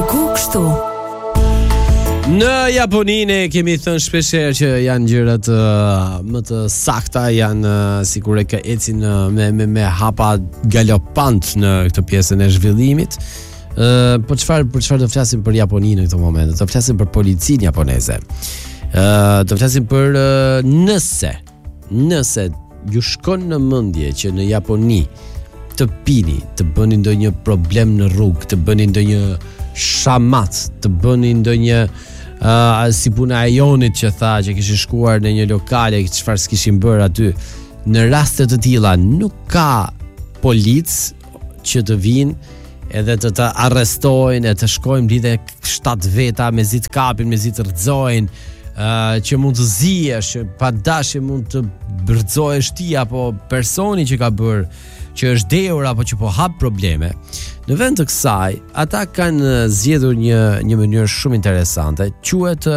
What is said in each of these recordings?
Diku kështu. Në Japoninë kemi thënë shpeshherë që janë gjërat më të sakta, janë sikur e ka ecin me hapa galopant në këtë pjesën e zhvillimit. Për çfarë do flasim për Japoninë në këtë moment? Do flasim për policinë japoneze. Do flasim për nëse ju shkon në mendje që në Japoni të pini, të bëni ndonjë problem në rrugë, të bëni ndonjë shamat, të bëni ndonjë si puna e Jonit që tha që kishin shkuar në një lokale çfarë s'kishin bërë aty. Në raste të tilla nuk ka policë që të vinë edhe të arrestojnë e të shkojnë lidhe 7 veta me zi të kapin, me zi të rrëzojnë, që mund të zihesh, pa dashje mund të rrëzohesh ti apo personi që ka bërë, që është dheur apo që po hap probleme. Në vend të kësaj, ata kanë zgjedhur një mënyrë shumë interesante, quhet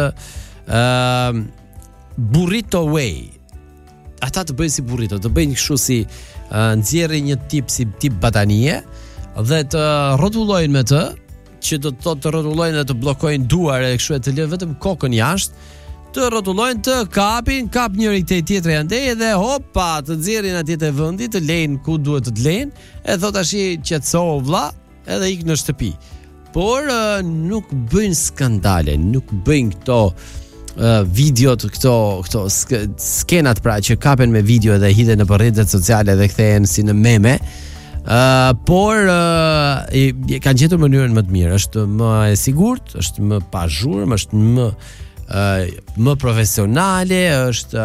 burrito way. Ata të bëjnë si burrito, të bëjnë kështu si nxjerrin një tip batanie dhe të rrotullojnë me të, që do të thotë të rrotullojnë dhe të bllokojnë duar e kështu e të lënë vetëm kokën jashtë, të rrotullojnë, të kap njëri te tjetri andej dhe hopa, të nxjerrin atje te vendi, të lejnë ku duhet të lejnë, e thot tash qetësou vlla, edhe ik në shtëpi. Por nuk bëjnë skandale, nuk bëjnë këto videot, këto skenat pra që kapen me video dhe hidhen në rrjetet sociale dhe kthehen si në meme. Por kanë gjetur mënyrën më të mirë, është më e sigurt, është më pa zhurmë, është më profesionale, është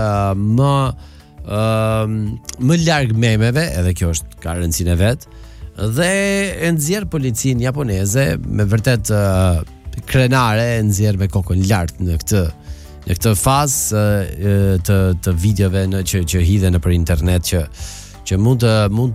më larg memeve, edhe kjo është ka rëndësinë e vet, dhe e nxjerr policinë japoneze me vërtet krenare, e nxjerr me kokën lart në këtë fazë të videove që hidhen nëpër internet që mund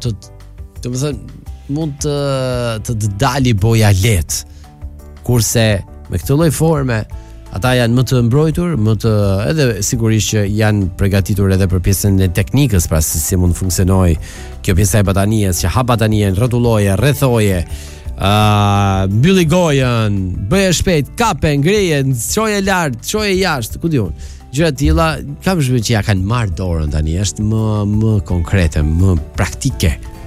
të dali boja let, kurse me këtë lloj forme ata janë më të mbrojtur, edhe sigurisht që janë përgatitur edhe për pjesën e teknikës, pra si mund funksionoj kjo pjesa e batanies, që hap batanien, rrotulloje, rrethoje, mbylli gojën, bëje shpejt, kape, ngreje, çoje lart, çoje jashtë, ku diun. Gjëra të tilla kam zhvilluar që ja kanë marrë dorën tani, është më konkrete, më praktike.